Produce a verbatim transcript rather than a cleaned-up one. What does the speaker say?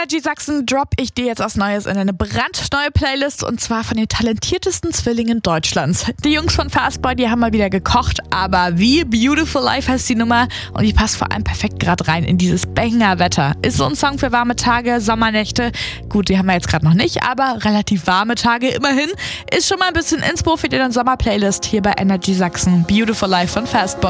Energy Sachsen droppe ich dir jetzt was Neues in eine brandneue Playlist und zwar von den talentiertesten Zwillingen Deutschlands. Die Jungs von Fastboy, die haben mal wieder gekocht, aber wie Beautiful Life heißt die Nummer und die passt vor allem perfekt gerade rein in dieses Banger-Wetter. Ist so ein Song für warme Tage, Sommernächte. Gut, die haben wir jetzt gerade noch nicht, aber relativ warme Tage immerhin. Ist schon mal ein bisschen Inspo für deine Sommer-Playlist hier bei Energy Sachsen. Beautiful Life von Fastboy.